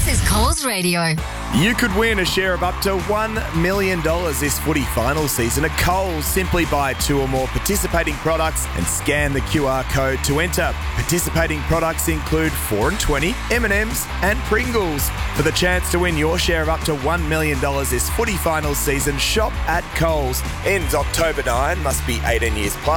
This is Coles Radio. You could win a share of up to $1 million this footy final season at Coles. Simply buy 2 or more participating products and scan the QR code to enter. Participating products include 4 and 20, M&M's and Pringles. For the chance to win your share of up to $1 million this footy final season, shop at Coles. Ends October 9, must be 18 years plus.